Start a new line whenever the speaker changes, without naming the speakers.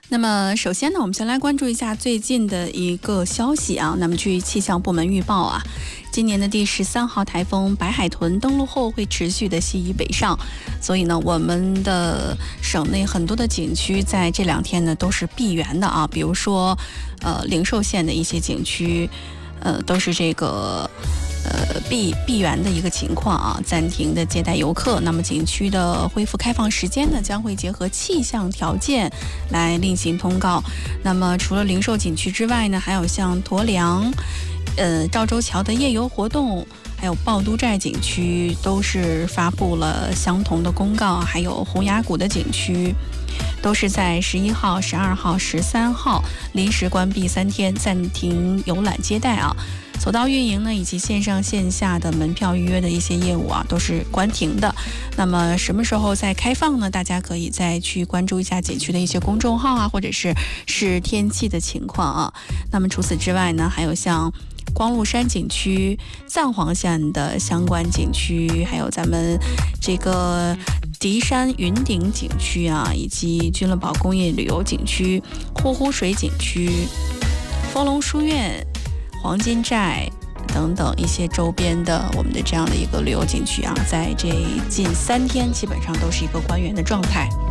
那么首先呢，我们先来关注一下最近的一个消息啊。那么据气象部门预报啊，今年的第13号台风白海豚登陆后会持续的西移北上，所以呢，我们的省内很多的景区在这2天呢都是闭园的啊。比如说，灵寿县的一些景区，都是这个。闭园的一个情况啊，暂停的接待游客。那么景区的恢复开放时间呢，将会结合气象条件来另行通告。那么除了灵寿景区之外呢，还有像驮粮、赵州桥的夜游活动，还有趵都寨景区都是发布了相同的公告。还有洪崖谷的景区，都是在11号、12号、13号临时关闭3天，暂停游览接待啊。走道运营呢，以及线上线下的门票预约的一些业务啊，都是关停的。那么什么时候再开放呢？大家可以再去关注一下景区的一些公众号啊，或者是天气的情况啊。那么除此之外呢，还有像光禄山景区、藏黄县的相关景区，还有咱们这个迪山云顶景区啊，以及君乐堡工业旅游景区、呼呼水景区、丰隆书院、黄金寨等等一些周边的我们的这样的一个旅游景区啊，在这近3天基本上都是一个关园的状态。